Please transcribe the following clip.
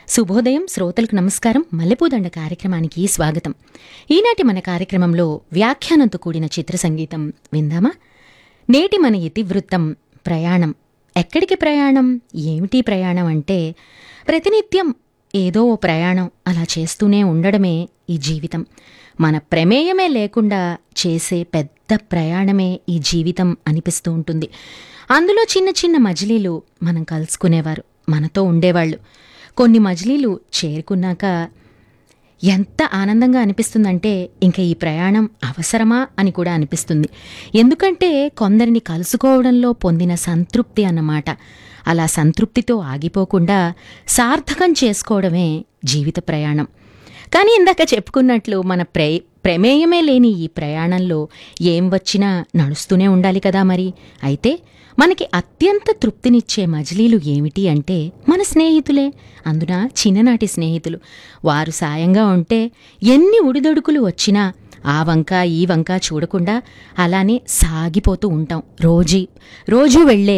శుభోదయం శ్రోతలకు నమస్కారం. మల్లెపూదండ కార్యక్రమానికి స్వాగతం. ఈనాటి మన కార్యక్రమంలో వ్యాఖ్యానంతో కూడిన చిత్ర సంగీతం విందామా? నేటి మన ఇతివృత్తం ప్రయాణం. ఎక్కడికి ప్రయాణం? ఏమిటి ప్రయాణం అంటే ప్రతినిత్యం ఏదో ఓ ప్రయాణం అలా చేస్తూనే ఉండడమే ఈ జీవితం. మన ప్రమేయమే లేకుండా చేసే పెద్ద ప్రయాణమే ఈ జీవితం అనిపిస్తూ ఉంటుంది. అందులో చిన్న చిన్న మజిలీలు మనం కలుసుకునేవారు, మనతో ఉండేవాళ్ళు. కొన్ని మజిలీలు చేరుకున్నాక ఎంత ఆనందంగా అనిపిస్తుందంటే ఇంక ఈ ప్రయాణం అవసరమా అని కూడా అనిపిస్తుంది. ఎందుకంటే కొందరిని కలుసుకోవడంలో పొందిన సంతృప్తి అన్నమాట. అలా సంతృప్తితో ఆగిపోకుండా సార్థకం చేసుకోవడమే జీవిత ప్రయాణం. కానీ ఇందాక చెప్పుకున్నట్లు మన ప్రమేయమే లేని ఈ ప్రయాణంలో ఏం వచ్చినా నడుస్తూనే ఉండాలి కదా మరి. అయితే మనకి అత్యంత తృప్తినిచ్చే మజిలీలు ఏమిటి అంటే మన స్నేహితులే. అందున చిన్ననాటి స్నేహితులు. వారు సాయంగా ఉంటే ఎన్ని ఉడిదొడుకులు వచ్చినా ఆ వంక ఈ వంక చూడకుండా అలానే సాగిపోతూ ఉంటాం. రోజూ వెళ్ళే